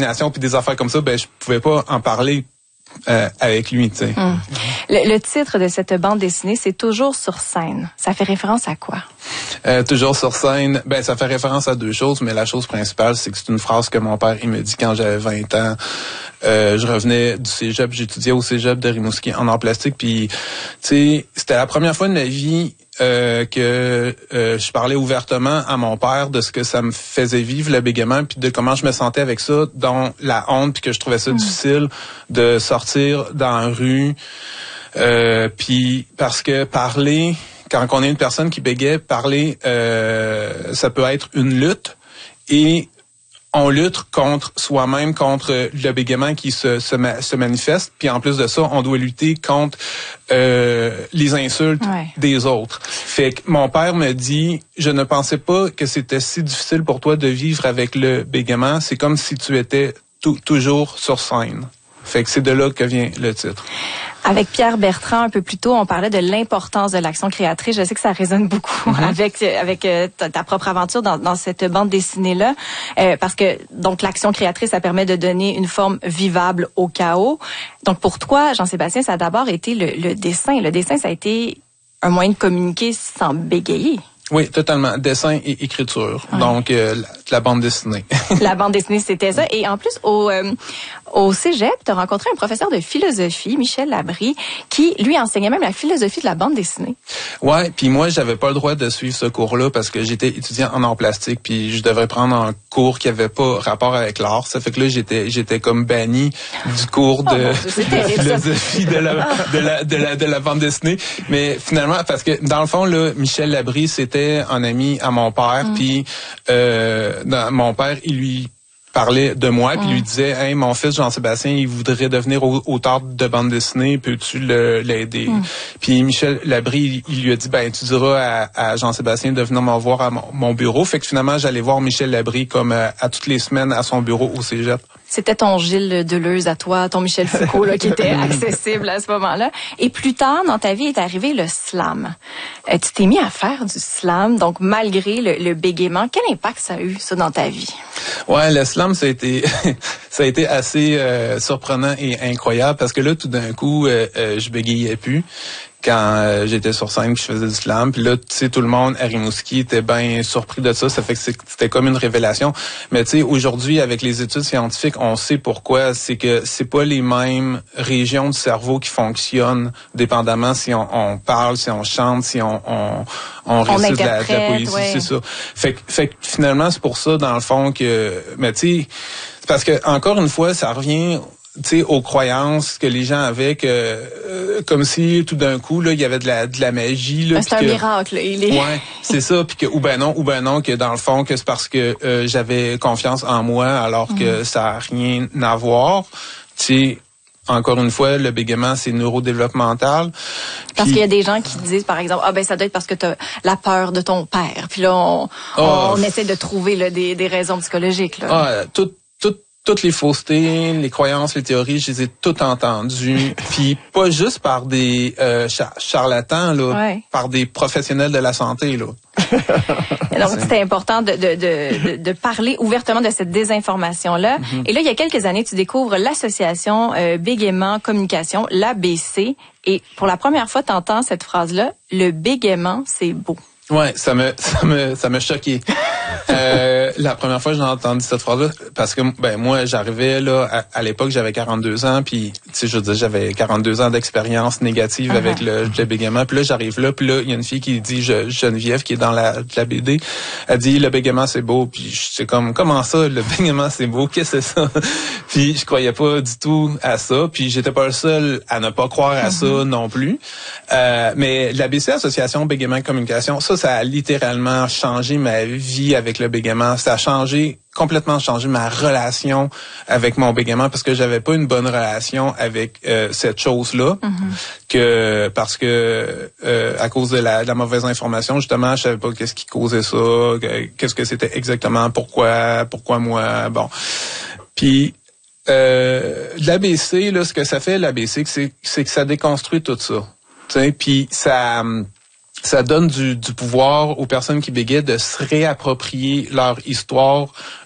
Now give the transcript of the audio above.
discrimination puis des affaires comme ça, ben je pouvais pas en parler avec lui, tu sais. Le titre de cette bande dessinée, c'est Toujours sur scène. Ça fait référence à quoi? Toujours sur scène, ben ça fait référence à deux choses, mais la chose principale, c'est que c'est une phrase que mon père, il me dit quand j'avais 20 ans. Je revenais du cégep, j'étudiais au cégep de Rimouski en art plastique, puis tu sais, c'était la première fois de ma vie que je parlais ouvertement à mon père de ce que ça me faisait vivre, le bégaiement, puis de comment je me sentais avec ça, dont la honte, puis que je trouvais ça difficile de sortir dans la rue, puis parce que parler, quand on est une personne qui bégaye, parler, ça peut être une lutte, et on lutte contre soi-même, contre le bégaiement qui se manifeste. Puis en plus de ça, on doit lutter contre les insultes des autres. Fait que mon père me dit, je ne pensais pas que c'était si difficile pour toi de vivre avec le bégaiement. C'est comme si tu étais toujours sur scène. Fait que c'est de là que vient le titre. Avec Pierre Bertrand, un peu plus tôt, on parlait de l'importance de l'action créatrice. Je sais que ça résonne beaucoup avec ta propre aventure dans cette bande dessinée-là. Parce que, donc, l'action créatrice, ça permet de donner une forme vivable au chaos. Donc, pour toi, Jean-Sébastien, ça a d'abord été le dessin. Le dessin, ça a été un moyen de communiquer sans bégayer. Oui, totalement. Dessin et écriture. Ouais. Donc, la bande dessinée. La bande dessinée, c'était ça. Et en plus, au cégep, tu as rencontré un professeur de philosophie, Michel Labrie, qui, lui, enseignait même la philosophie de la bande dessinée. Ouais, puis moi, j'avais pas le droit de suivre ce cours-là parce que j'étais étudiant en art plastique, puis je devrais prendre un cours qui avait pas rapport avec l'art. Ça fait que là, j'étais comme banni du cours de philosophie de la bande dessinée. Mais finalement, parce que dans le fond, là, Michel Labrie, c'était un ami à mon père, puis mon père, il lui parlait de moi, puis lui disait, hey, mon fils Jean-Sébastien, il voudrait devenir auteur de bande dessinée, peux-tu l'aider? Puis Michel Labrie, il lui a dit, ben tu diras à Jean-Sébastien de venir me voir à mon bureau. Fait que finalement, j'allais voir Michel Labrie comme à toutes les semaines à son bureau au cégep. C'était ton Gilles Deleuze à toi, ton Michel Foucault là, qui était accessible à ce moment-là. Et plus tard, dans ta vie, est arrivé le slam. Tu t'es mis à faire du slam, donc malgré le bégaiement. Quel impact ça a eu, ça, dans ta vie? Ouais, le slam, ça a été assez surprenant et incroyable parce que là, tout d'un coup, je bégayais plus. Quand j'étais sur scène, je faisais du slam, puis là, tu sais, tout le monde à Rimouski était bien surpris de ça. Ça fait que c'était comme une révélation. Mais tu sais, aujourd'hui, avec les études scientifiques, on sait pourquoi. C'est que c'est pas les mêmes régions du cerveau qui fonctionnent, dépendamment si on parle, si on chante, si on récite de la poésie, c'est ça. Fait que finalement, c'est pour ça, dans le fond, que... Mais tu sais, c'est parce que, encore une fois, ça revient... tu sais, aux croyances que les gens avaient, comme si tout d'un coup là il y avait de la magie là. C'est un miracle. Ouais, c'est ça, puis que ou ben non que dans le fond que c'est parce que j'avais confiance en moi alors que ça a rien à voir. Tu sais, encore une fois, le bégaiement, c'est neurodéveloppemental. Parce qu'il y a des gens qui disent, par exemple, ça doit être parce que tu as la peur de ton père. Puis là, on essaie de trouver là, des raisons psychologiques. Là. Toutes les faussetés, les croyances, les théories, je les ai toutes entendues. Puis pas juste par des charlatans, là, par des professionnels de la santé, là. Donc, c'était important de parler ouvertement de cette désinformation-là. Et là, il y a quelques années, tu découvres l'association Bégaiement Communication, l'ABC. Et pour la première fois, tu entends cette phrase-là, le bégaiement, c'est beau. Ouais, ça m'a choqué. La première fois que j'ai entendu cette phrase-là, parce que moi j'arrivais là à l'époque j'avais 42 ans, puis tu sais je veux dire j'avais 42 ans d'expérience négative avec le bégaiement, puis là j'arrive là, puis là il y a une fille qui dit Geneviève qui est dans la bégaiement, elle dit le bégaiement c'est beau, puis c'est comme comment ça le bégaiement c'est beau, qu'est-ce que c'est ça? Puis je croyais pas du tout à ça, puis j'étais pas le seul à ne pas croire à ça non plus. Mais l'ABC, Association Bégaiement Communication, ça a littéralement changé ma vie avec le bégaiement. Ça a complètement changé ma relation avec mon bégaiement parce que j'avais pas une bonne relation avec cette chose-là. Parce que à cause de la mauvaise information, justement, je savais pas qu'est-ce qui causait ça, qu'est-ce que c'était exactement, pourquoi moi, bon. Puis l'ABC, là, ce que ça fait, l'ABC, c'est que ça déconstruit tout ça. Puis ça donne du pouvoir aux personnes qui bégayent de se réapproprier leur histoire,